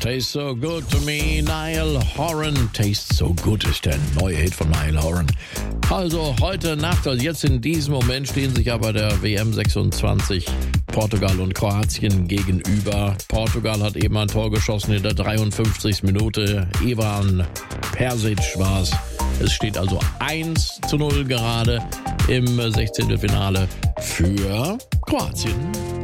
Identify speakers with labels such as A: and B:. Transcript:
A: Tastes so good to me, Niall Horan. Tastes so good ist der neue Hit von Niall Horan. Also heute Nacht, also jetzt in diesem Moment stehen sich aber der WM 26 Portugal und Kroatien gegenüber. Portugal hat eben ein Tor geschossen in der 53. Minute. Ivan Persic war's. Es steht also 1:0 gerade im 16. Finale für Kroatien.